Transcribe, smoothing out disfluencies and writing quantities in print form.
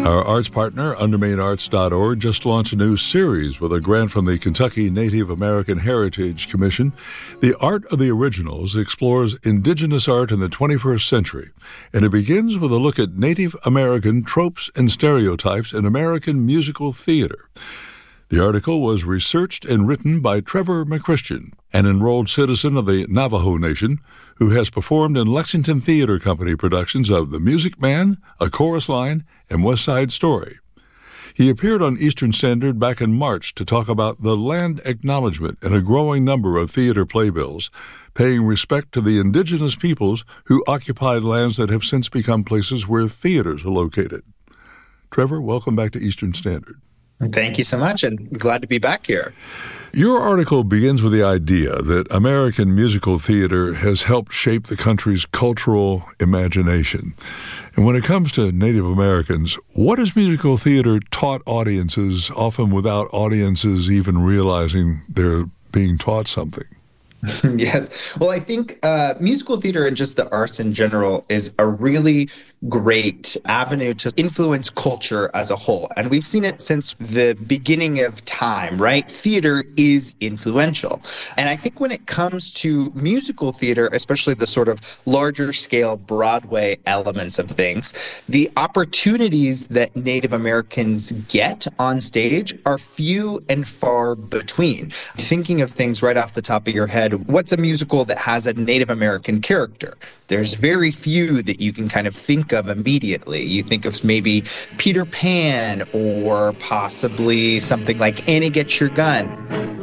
Our arts partner, UndermainArts.org, just launched a new series with a grant from the Kentucky Native American Heritage Commission. The Art of the Originals explores indigenous art in the 21st century, and it begins with a look at Native American tropes and stereotypes in American musical theater. The article was researched and written by Trevor McChristian, an enrolled citizen of the Navajo Nation who has performed in Lexington Theater Company productions of The Music Man, A Chorus Line, and West Side Story. He appeared on Eastern Standard back in March to talk about the land acknowledgement in a growing number of theater playbills, paying respect to the indigenous peoples who occupied lands that have since become places where theaters are located. Trevor, welcome back to Eastern Standard. Thank you so much, and glad to be back here. Your article begins with the idea that American musical theater has helped shape the country's cultural imagination. And when it comes to Native Americans, what has musical theater taught audiences, often without audiences even realizing they're being taught something? Yes. Well, I think musical theater and just the arts in general is a really great avenue to influence culture as a whole. And we've seen it since the beginning of time, right? Theater is influential. And I think when it comes to musical theater, especially the sort of larger scale Broadway elements of things, the opportunities that Native Americans get on stage are few and far between. Thinking of things right off the top of your head, what's a musical that has a Native American character? There's very few that you can kind of think of immediately. You think of maybe Peter Pan or possibly something like Annie Get Your Gun.